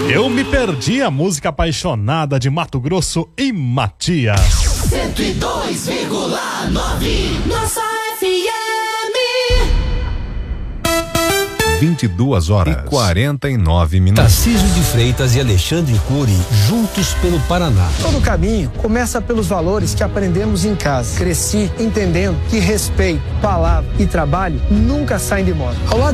Eu me perdi, a música apaixonada de Mato Grosso e Matias. 102,9 Nossa FM. 22h49. Tarcísio de Freitas e Alexandre Cury, juntos pelo Paraná. Todo caminho começa pelos valores que aprendemos em casa. Cresci entendendo que respeito, palavra e trabalho nunca saem de moda.